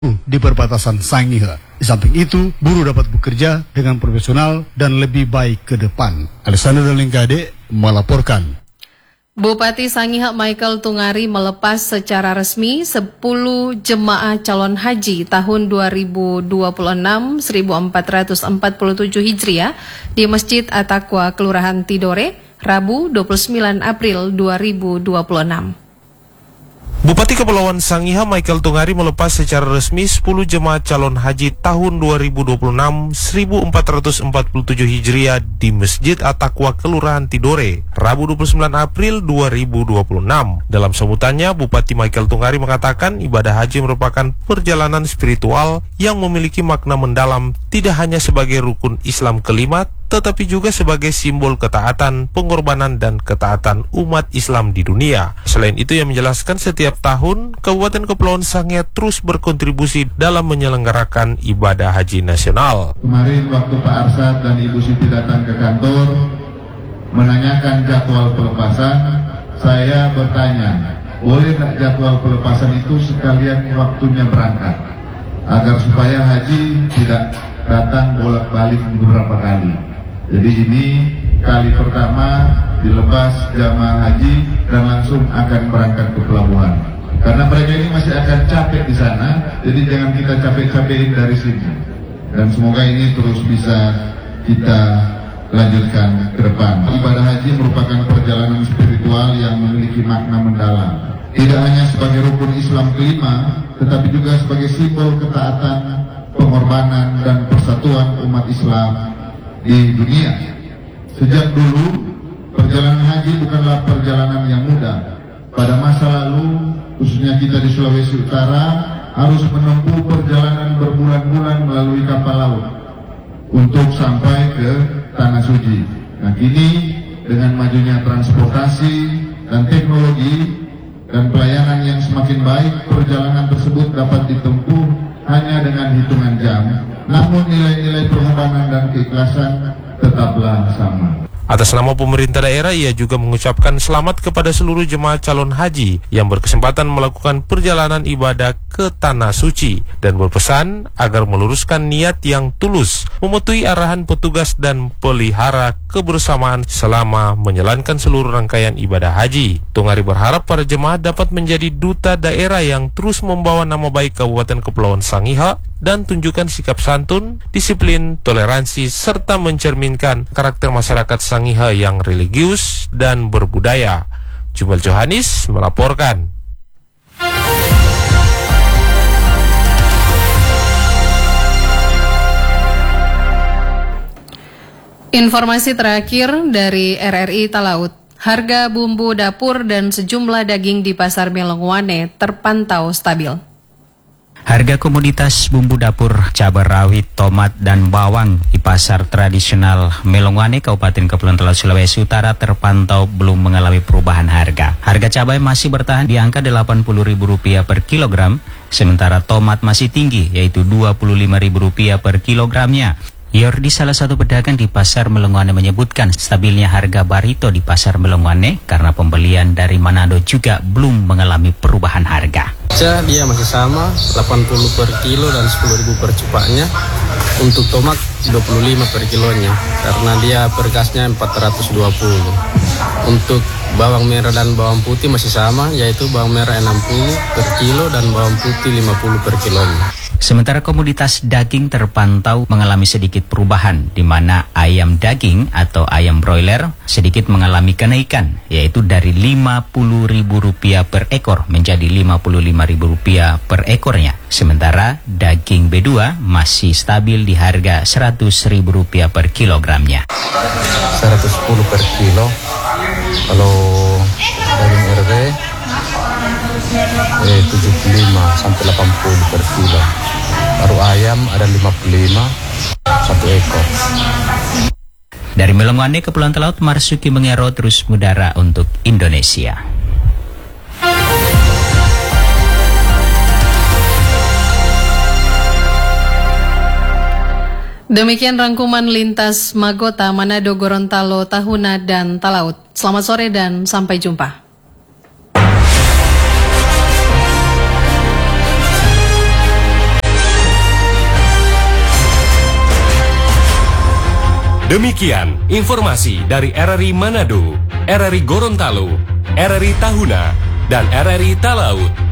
di perbatasan Sangihe. Di samping itu, buruh dapat bekerja dengan profesional dan lebih baik ke depan. Alexander Lingkade melaporkan. Bupati Sangihe Michael Tungari melepas secara resmi 10 jemaah calon haji tahun 2026 1447 Hijriah di Masjid At-Taqwa Kelurahan Tidore, Rabu 29 April 2026. Bupati Kepulauan Sangihe Michael Tungari melepas secara resmi 10 jemaah calon haji tahun 2026 1447 Hijriah di Masjid At-Taqwa Kelurahan Tidore, Rabu 29 April 2026. Dalam sambutannya, Bupati Michael Tungari mengatakan ibadah haji merupakan perjalanan spiritual yang memiliki makna mendalam tidak hanya sebagai rukun Islam kelima, tetapi juga sebagai simbol ketaatan, pengorbanan, dan ketaatan umat Islam di dunia. Selain itu, ia menjelaskan setiap tahun, Kabupaten Kepulauan Sangihe terus berkontribusi dalam menyelenggarakan ibadah haji nasional. Kemarin waktu Pak Arsyad dan Ibu Siti datang ke kantor, menanyakan jadwal pelepasan, saya bertanya, boleh nggak jadwal pelepasan itu sekalian waktunya berangkat, agar supaya haji tidak datang bolak-balik beberapa kali. Jadi ini kali pertama dilepas jamaah haji dan langsung akan berangkat ke pelabuhan. Karena mereka ini masih akan capek di sana, jadi jangan kita capek-capekin dari sini. Dan semoga ini terus bisa kita lanjutkan ke depan. Ibadah haji merupakan perjalanan spiritual yang memiliki makna mendalam. Tidak hanya sebagai rukun Islam kelima, tetapi juga sebagai simbol ketaatan, pengorbanan, dan persatuan umat Islam di dunia. Sejak dulu, perjalanan haji bukanlah perjalanan yang mudah. Pada masa lalu, khususnya kita di Sulawesi Utara, harus menempuh perjalanan berbulan-bulan melalui kapal laut untuk sampai ke Tanah Suci. Nah, kini dengan majunya transportasi dan teknologi dan pelayanan yang semakin baik, perjalanan tersebut dapat ditempuh hanya dengan hitungan jam. Namun nilai-nilai pengorbanan dan keikhlasan tetaplah sama. Atas nama pemerintah daerah, ia juga mengucapkan selamat kepada seluruh jemaah calon haji yang berkesempatan melakukan perjalanan ibadah ke Tanah Suci dan berpesan agar meluruskan niat yang tulus, mematuhi arahan petugas dan pelihara kebersamaan selama menjalankan seluruh rangkaian ibadah haji. Tungari berharap para jemaah dapat menjadi duta daerah yang terus membawa nama baik Kabupaten Kepulauan Sangihe dan tunjukkan sikap santun, disiplin, toleransi, serta mencerminkan karakter masyarakat Sangihe yang religius dan berbudaya. Jumal Johanis melaporkan. Informasi terakhir dari RRI Talaut. Harga bumbu dapur dan sejumlah daging di Pasar Melongwane terpantau stabil. Harga komoditas bumbu dapur, cabai rawit, tomat, dan bawang di pasar tradisional Melongwane, Kabupaten Kepulauan Talaut, Sulawesi Utara terpantau belum mengalami perubahan harga. Harga cabai masih bertahan di angka Rp80.000 per kilogram, sementara tomat masih tinggi, yaitu Rp25.000 per kilogramnya. Yordi, salah satu pedagang di Pasar Melongwane, menyebutkan stabilnya harga barito di Pasar Melongwane karena pembelian dari Manado juga belum mengalami perubahan harga. Dia masih sama, 80 per kilo dan 10.000 per cupaknya. Untuk tomat 25 per kilonya karena dia per gasnya 420. Untuk bawang merah dan bawang putih masih sama, yaitu bawang merah 60 per kilo dan bawang putih 50 per kilonya. Sementara komoditas daging terpantau mengalami sedikit perubahan, di mana ayam daging atau ayam broiler sedikit mengalami kenaikan, yaitu dari Rp50.000 per ekor menjadi Rp55.000 per ekornya. Sementara daging B2 masih stabil di harga Rp100.000 per kilogramnya. 110 per kilo. Kalau daging RW 75 sampai 80 per kilo. Baru ayam ada 55 satu ekor. Dari Melongwane, Kepulauan Talaut, Marsuki Mengero, terus mudara untuk Indonesia. Demikian rangkuman lintas Magota, Manado, Gorontalo, Tahuna, dan Talaut. Selamat sore dan sampai jumpa. Demikian informasi dari RRI Manado, RRI Gorontalo, RRI Tahuna, dan RRI Talaut.